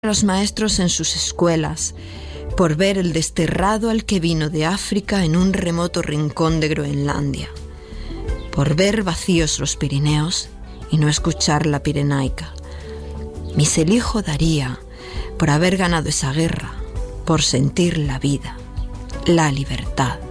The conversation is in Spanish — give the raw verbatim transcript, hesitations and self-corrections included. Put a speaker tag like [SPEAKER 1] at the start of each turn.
[SPEAKER 1] a los maestros en sus escuelas, por ver el desterrado al que vino de África en un remoto rincón de Groenlandia, por ver vacíos los Pirineos y no escuchar la Pirenaica. Mis elijo daría por haber ganado esa guerra, por sentir la vida, la libertad.